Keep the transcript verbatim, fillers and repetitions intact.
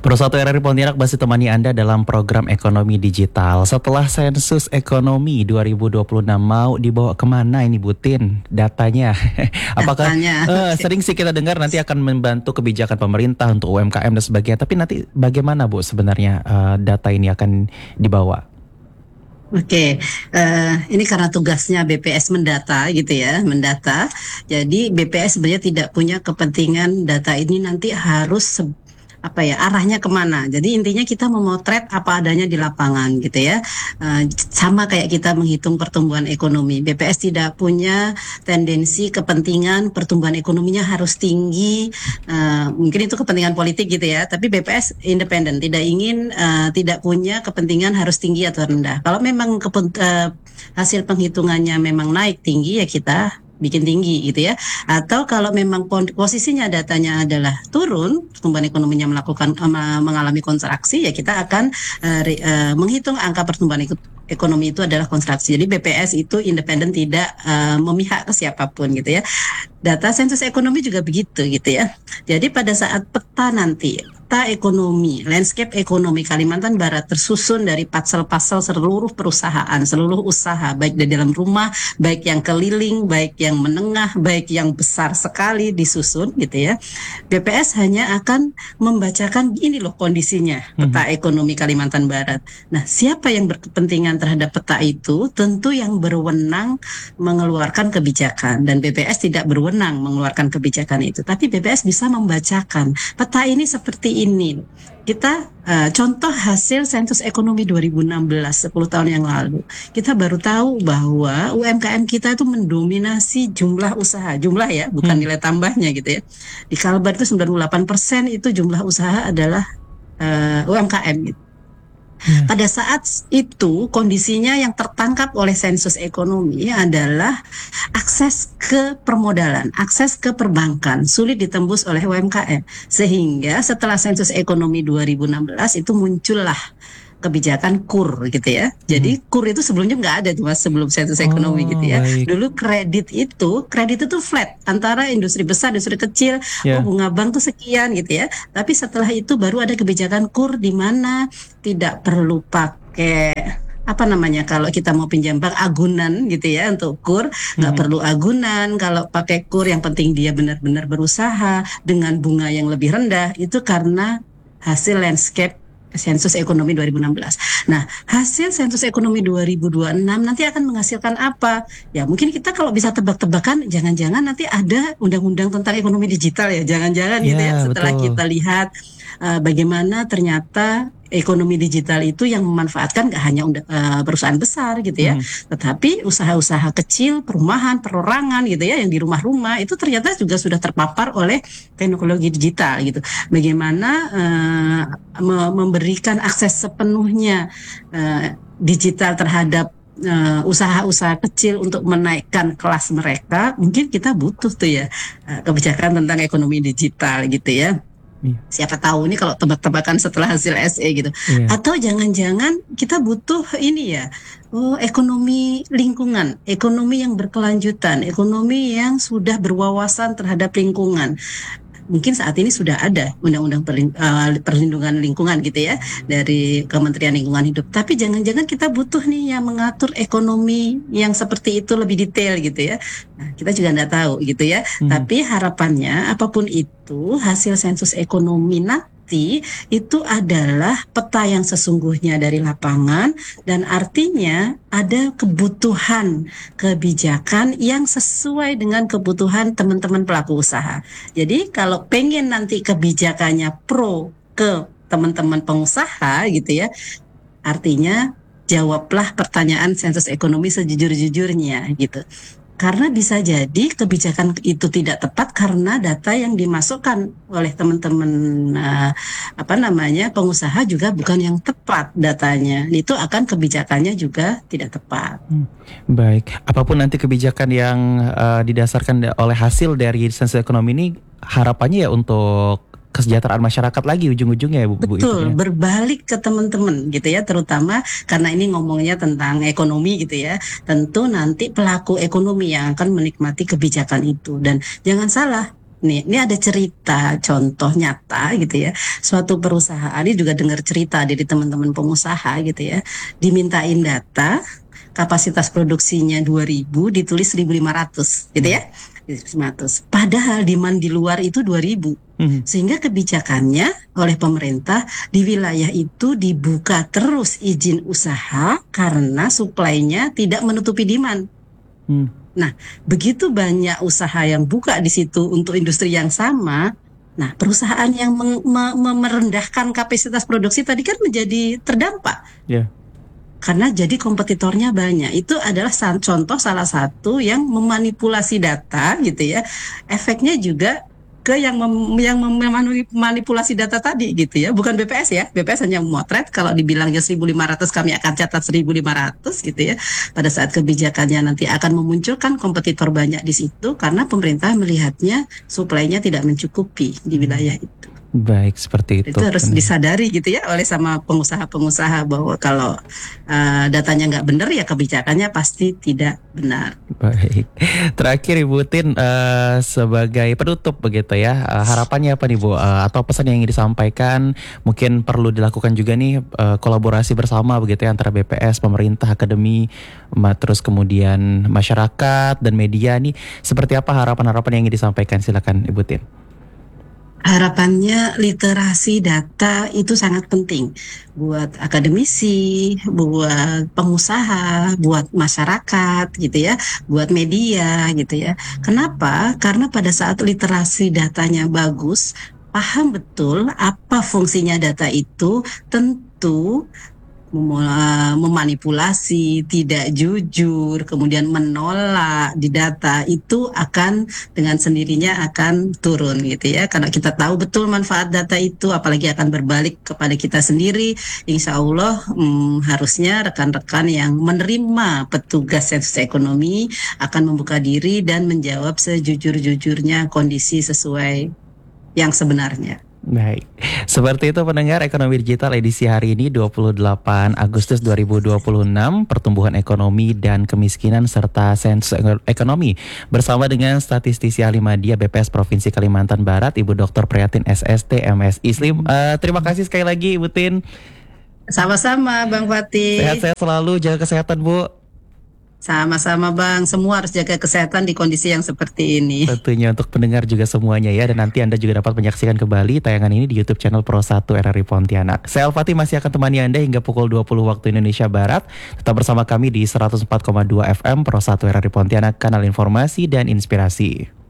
Perusahaan R R I Pontianak masih temani Anda dalam program ekonomi digital. Setelah sensus ekonomi dua ribu dua puluh enam mau dibawa kemana ini Butin datanya? Apakah Datanya, eh, oke. sering sih kita dengar nanti akan membantu kebijakan pemerintah untuk U M K M dan sebagainya. Tapi nanti bagaimana Bu sebenarnya eh, data ini akan dibawa? Oke, eh, ini karena tugasnya B P S mendata gitu ya, mendata. Jadi B P S sebenarnya tidak punya kepentingan data ini nanti harus se- apa ya arahnya kemana. Jadi intinya kita memotret apa adanya di lapangan gitu ya. Eh, sama kayak kita menghitung pertumbuhan ekonomi. B P S tidak punya tendensi kepentingan pertumbuhan ekonominya harus tinggi. Eh, mungkin itu kepentingan politik gitu ya. Tapi B P S independen, tidak ingin, eh, tidak punya kepentingan harus tinggi atau rendah. Kalau memang kepen- eh, hasil penghitungannya memang naik tinggi ya kita bikin tinggi gitu ya. Atau kalau memang posisinya datanya adalah turun, pertumbuhan ekonominya melakukan eh, mengalami kontraksi, ya kita akan uh, re, uh, menghitung angka pertumbuhan ekonomi itu adalah kontraksi. Jadi B P S itu independen, tidak uh, memihak ke siapapun gitu ya. Data sensus ekonomi juga begitu gitu ya. Jadi pada saat peta nanti, peta ekonomi, landscape ekonomi Kalimantan Barat tersusun dari pasal-pasal seluruh perusahaan, seluruh usaha, baik di dalam rumah, baik yang keliling, baik yang menengah, baik yang besar sekali disusun gitu ya. B P S hanya akan membacakan ini loh kondisinya, peta ekonomi Kalimantan Barat. Nah, siapa yang berkepentingan terhadap peta itu? Tentu yang berwenang mengeluarkan kebijakan, dan B P S tidak berwenang mengeluarkan kebijakan itu. Tapi B P S bisa membacakan peta ini seperti ini. Kita uh, contoh hasil sensus ekonomi dua ribu enam belas, sepuluh tahun yang lalu. Kita baru tahu bahwa U M K M kita itu mendominasi jumlah usaha, jumlah ya, bukan Hmm. nilai tambahnya gitu ya. Di Kalbar itu sembilan puluh delapan persen itu jumlah usaha adalah uh, U M K M gitu. Ya. Pada saat itu kondisinya yang tertangkap oleh sensus ekonomi adalah akses ke permodalan, akses ke perbankan sulit ditembus oleh U M K M. Sehingga setelah sensus ekonomi dua ribu enam belas itu muncullah kebijakan kur gitu ya. Jadi Hmm. kur itu sebelumnya nggak ada tuh mas, sebelum sensus ekonomi Oh, gitu ya. baik. Dulu kredit itu, kredit itu flat antara industri besar, industri kecil. Oh, Ya. bunga bank tuh sekian gitu ya. Tapi setelah itu baru ada kebijakan kur di mana tidak perlu pakai apa namanya, kalau kita mau pinjam bank agunan gitu ya untuk kur, nggak Hmm. perlu agunan. Kalau pakai kur yang penting dia benar-benar berusaha dengan bunga yang lebih rendah, itu karena hasil landscape sensus ekonomi dua ribu enam belas. Nah, hasil sensus ekonomi dua ribu dua puluh enam nanti akan menghasilkan apa? Ya, mungkin kita kalau bisa tebak-tebakan, jangan-jangan nanti ada undang-undang tentang ekonomi digital ya, jangan-jangan gitu ya, Ya, setelah betul. kita lihat uh, bagaimana ternyata ekonomi digital itu yang memanfaatkan gak hanya uh, perusahaan besar gitu ya, Hmm. tetapi usaha-usaha kecil, perumahan, perorangan gitu ya, yang di rumah-rumah itu ternyata juga sudah terpapar oleh teknologi digital gitu. Bagaimana uh, memberikan akses sepenuhnya uh, digital terhadap uh, usaha-usaha kecil untuk menaikkan kelas mereka, mungkin kita butuh tuh ya uh, kebijakan tentang ekonomi digital gitu ya. Iya. Siapa tahu ini kalau tebak-tebakan setelah hasil S E gitu. Iya. Atau jangan-jangan kita butuh ini ya, oh, ekonomi lingkungan, ekonomi yang berkelanjutan, ekonomi yang sudah berwawasan terhadap lingkungan. Mungkin saat ini sudah ada undang-undang perlindungan lingkungan gitu ya dari Kementerian Lingkungan Hidup. Tapi jangan-jangan kita butuh nih yang mengatur ekonomi yang seperti itu lebih detail gitu ya. Nah, kita juga nggak tahu gitu ya. Hmm. Tapi harapannya apapun itu hasil sensus ekonomi nanti itu adalah peta yang sesungguhnya dari lapangan, dan artinya ada kebutuhan kebijakan yang sesuai dengan kebutuhan teman-teman pelaku usaha. Jadi kalau pengen nanti kebijakannya pro ke teman-teman pengusaha gitu ya, artinya jawablah pertanyaan sensus ekonomi sejujur-jujurnya gitu. Karena bisa jadi kebijakan itu tidak tepat karena data yang dimasukkan oleh teman-teman uh, apa namanya pengusaha juga bukan yang tepat datanya. Itu akan kebijakannya juga tidak tepat. Hmm. Baik, apapun nanti kebijakan yang uh, didasarkan oleh hasil dari sensus ekonomi ini, harapannya ya untuk kesejahteraan masyarakat lagi ujung-ujungnya ya Bu. Bu, itu Betul, ya. berbalik ke teman-teman gitu ya, terutama karena ini ngomongnya tentang ekonomi gitu ya. Tentu nanti pelaku ekonomi yang akan menikmati kebijakan itu. Dan jangan salah, nih, ini ada cerita contoh nyata gitu ya. Suatu perusahaan ini juga dengar cerita dari teman-teman pengusaha gitu ya. Dimintain data, kapasitas produksinya dua ribu, ditulis seribu lima ratus gitu ya. seribu lima ratus. Padahal demand di luar itu dua ribu. Hmm. Sehingga kebijakannya oleh pemerintah di wilayah itu dibuka terus izin usaha karena suplainya tidak menutupi demand. Hmm. Nah, begitu banyak usaha yang buka di situ untuk industri yang sama, nah perusahaan yang meng- me- me- merendahkan kapasitas produksi tadi kan menjadi terdampak. Ya. Karena jadi kompetitornya banyak. Itu adalah sa- contoh salah satu yang memanipulasi data gitu ya. Efeknya juga ke yang mem- yang mem- memanipulasi data tadi gitu ya. Bukan B P S ya. B P S hanya memotret kalau dibilangnya seribu lima ratus kami akan catat seribu lima ratus gitu ya. Pada saat kebijakannya nanti akan memunculkan kompetitor banyak di situ karena pemerintah melihatnya suplainya tidak mencukupi di wilayah itu. Baik, seperti itu. Itu harus disadari gitu ya oleh sama pengusaha-pengusaha bahwa kalau uh, datanya nggak benar ya kebijakannya pasti tidak benar. Baik. Terakhir Ibu Tin, uh, sebagai penutup begitu ya, uh, harapannya apa nih Bu? Uh, atau pesan yang ingin disampaikan, mungkin perlu dilakukan juga nih uh, kolaborasi bersama begitu ya antara B P S, pemerintah, akademi, terus kemudian masyarakat dan media nih. Seperti apa harapan-harapan yang ingin disampaikan? Silakan Ibu Tin. Harapannya literasi data itu sangat penting buat akademisi, buat pengusaha, buat masyarakat gitu ya, buat media gitu ya. Kenapa? Karena pada saat literasi datanya bagus, paham betul apa fungsinya data itu, tentu memanipulasi, tidak jujur, kemudian menolak di data itu akan dengan sendirinya akan turun gitu ya. Karena kita tahu betul manfaat data itu, apalagi akan berbalik kepada kita sendiri, insya Allah hmm, harusnya rekan-rekan yang menerima petugas sensus ekonomi akan membuka diri dan menjawab sejujur-jujurnya kondisi sesuai yang sebenarnya. Baik, seperti itu pendengar Ekonomi Digital edisi hari ini dua puluh delapan Agustus dua ribu dua puluh enam, pertumbuhan ekonomi dan kemiskinan serta sensus ekonomi bersama dengan statistisi ahli media B P S Provinsi Kalimantan Barat Ibu Doktor Prihatin S S T M S Islim. Uh, terima kasih sekali lagi Ibu Tin. Sama-sama Bang Fatih. Sehat-sehat selalu, jaga kesehatan Bu. Sama-sama Bang, semua harus jaga kesehatan di kondisi yang seperti ini. Tentunya untuk pendengar juga semuanya ya. Dan nanti Anda juga dapat menyaksikan kembali tayangan ini di YouTube channel Pro satu R R I Pontianak. Saya Al Fatih masih akan temani Anda hingga pukul dua puluh waktu Indonesia Barat. Tetap bersama kami di seratus empat koma dua F M Pro satu R R I Pontianak, kanal informasi dan inspirasi.